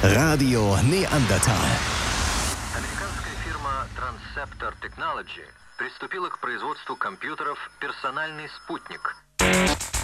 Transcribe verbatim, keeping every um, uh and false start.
Radio Neandertal. Американская фирма Transceptor Technology приступила к производству компьютеров «Персональный спутник».